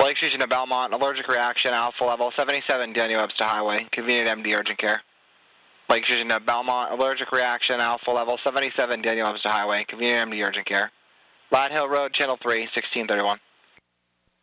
Lake Station to Belmont, allergic reaction, alpha level 77, Daniel Webster Highway, convenient MD urgent care. Lake Station to Belmont, allergic reaction, alpha level 77, Daniel Webster Highway, convenient MD urgent care. Lion Hill Road, channel 3, 1631.